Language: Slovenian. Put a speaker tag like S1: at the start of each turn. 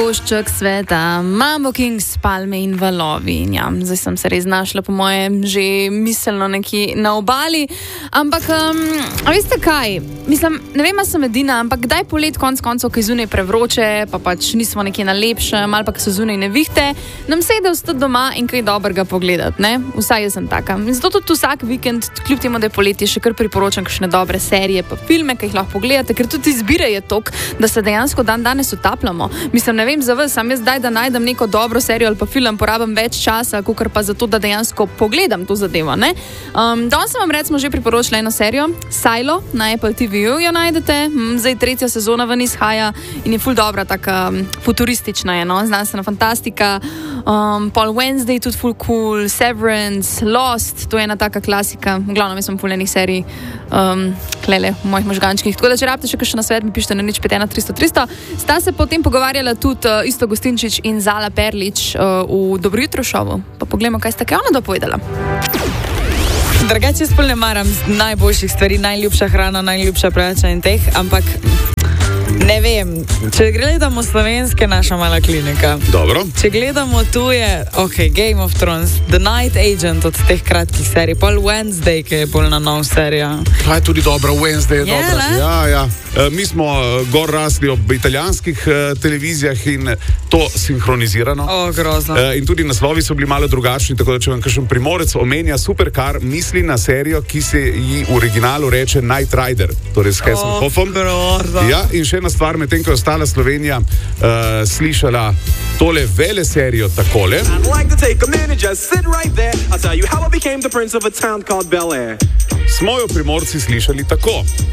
S1: košček sveta, Mambo Kings, palme in valovi. Ja, zdaj sem se res znašla, po mojem, že miselno nekje na obali. Ampak, a veste kaj? Mislim, ne vem, a sem edina, ampak kdaj polet konc koncev, ki zunaj prevroče, pa pač nismo nekje na lepšem, ali pa ki so zunaj nevihte, nam sede ostati doma in kaj dobrega pogledati, ne? Vsaj jaz sem taka. In zato tudi vsak vikend, kljub temu, da je poletje, še kar priporočam kakšne dobre serije, pa filme, ki jih lahko pogledate, ker tudi izbire je tok, da se dejansko dan danes utapljamo. Mislim, ne vem za vas, sam jaz zdaj, da najdem neko dobro serijo ali pa film, porabim več časa, kakor pa zato, da dejansko pogledam to zadevo, ne? Danes sem vam recimo že priporočila eno serijo, Silo, na Apple TV-ju jo najdete, zdaj 3. sezona ven izhaja in je ful dobra, taka futuristična je, no, znanstvena fantastika, Paul Wednesday tudi ful cool, Severance, Lost, to je ena taka klasika, v glavnem jaz sem ful enih serij, klele v mojih možgančkih, tako da če rabite še kakšen nasvet, mi pišite na 051 300 300. Sta se potem pogovarjala tudi Isto Gostinčič in Zala Perlič v Dobro jutro šovu. Pa poglejmo, kaj sta kaj ona dopovedala.
S2: Drugače sploh ne maram najboljših stvari, najljubša hrana, najljubša preveč in teh, ampak ne vem, če gledamo slovenske, naša mala klinika.
S3: Dobro.
S2: Če gledamo tuje, Game of Thrones, The Night Agent od teh kratkih serij, Paul Wednesday, ki je bolj na nov serija.
S3: Pa je tudi dobra, Wednesday je dobra.
S2: Ne?
S3: Ja. Mi smo gor rasli ob italijanskih televizijah in to sinhronizirano.
S2: Grozno.
S3: In tudi naslovi so bili malo drugačni, tako da če vam kakšen Primorec omenja Supercar, misli na serijo, ki se ji v originalu reče Knight Rider, torej s Hasselhoffom.
S2: Grozno.
S3: Ja, in še ena stvar, medtem ko je ostala Slovenija slišala tole vele serijo takole. Smo jo Primorci slišali tako.